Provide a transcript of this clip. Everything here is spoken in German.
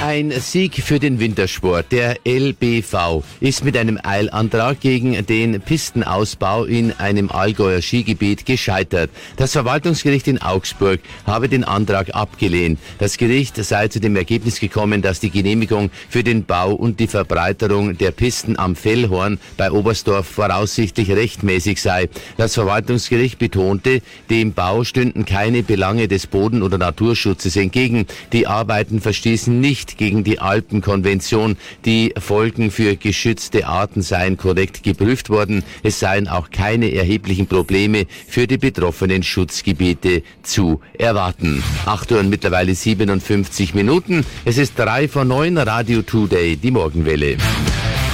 Ein Sieg für den Wintersport. Der LBV ist mit einem Eilantrag gegen den Pistenausbau in einem Allgäuer Skigebiet gescheitert. Das Verwaltungsgericht in Augsburg habe den Antrag abgelehnt. Das Gericht sei zu dem Ergebnis gekommen, dass die Genehmigung für den Bau und die Verbreiterung der Pisten am Fellhorn bei Oberstdorf voraussichtlich rechtmäßig sei. Das Verwaltungsgericht betonte, dem Bau stünden keine Belange des Boden- oder Naturschutzes entgegen. Die Arbeiten verstießen nicht gegen die Alpenkonvention. Die Folgen für geschützte Arten seien korrekt geprüft worden. Es seien auch keine erheblichen Probleme für die betroffenen Schutzgebiete zu erwarten. 8 Uhr und mittlerweile 57 Minuten. Es ist 3 vor 9, Radio Today, die Morgenwelle.